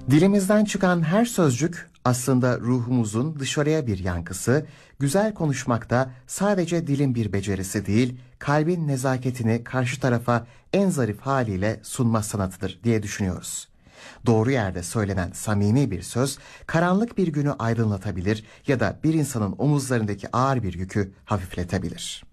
Dilimizden çıkan her sözcük aslında ruhumuzun dışarıya bir yankısı, güzel konuşmak da sadece dilin bir becerisi değil, kalbin nezaketini karşı tarafa en zarif haliyle sunma sanatıdır diye düşünüyoruz. Doğru yerde söylenen samimi bir söz, karanlık bir günü aydınlatabilir ya da bir insanın omuzlarındaki ağır bir yükü hafifletebilir.